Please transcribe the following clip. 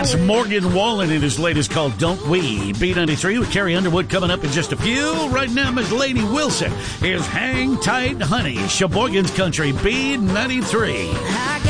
That's Morgan Wallen in his latest called Don't We. B93 with Carrie Underwood coming up in just a few. Right now, Miss Lady Wilson is Hang Tight Honey. Sheboygan's Country, B93.